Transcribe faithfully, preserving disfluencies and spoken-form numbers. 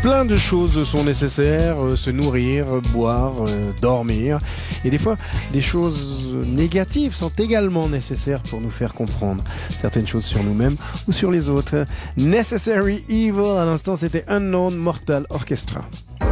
Plein de choses sont nécessaires, euh, se nourrir, euh, boire, euh, dormir. Et des fois, des choses négatives sont également nécessaires pour nous faire comprendre certaines choses sur nous-mêmes ou sur les autres. Necessary Evil, à l'instant, c'était Unknown Mortal Orchestra.